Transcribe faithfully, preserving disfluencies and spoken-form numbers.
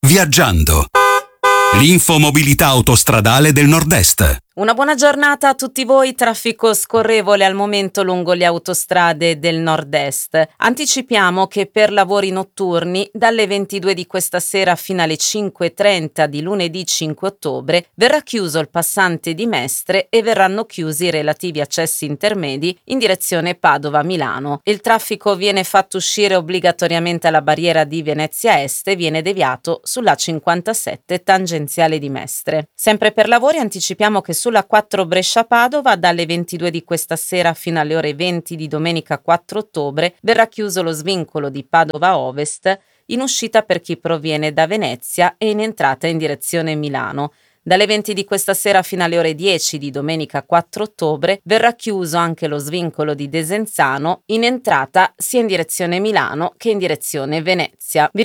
Viaggiando. L'infomobilità autostradale del Nord-Est. Una buona giornata a tutti voi, traffico scorrevole al momento lungo le autostrade del Nord-Est. Anticipiamo che per lavori notturni, dalle ventidue di questa sera fino alle cinque e trenta di lunedì cinque ottobre, verrà chiuso il passante di Mestre e verranno chiusi i relativi accessi intermedi in direzione Padova-Milano. Il traffico viene fatto uscire obbligatoriamente alla barriera di Venezia Est e viene deviato sulla cinquantasette tangenziale di Mestre. Sempre per lavori anticipiamo che sulla quattro Brescia-Padova, dalle ventidue di questa sera fino alle ore venti di domenica quattro ottobre, verrà chiuso lo svincolo di Padova Ovest in uscita per chi proviene da Venezia e in entrata in direzione Milano. Dalle venti di questa sera fino alle ore dieci di domenica quattro ottobre verrà chiuso anche lo svincolo di Desenzano in entrata sia in direzione Milano che in direzione Venezia. Vi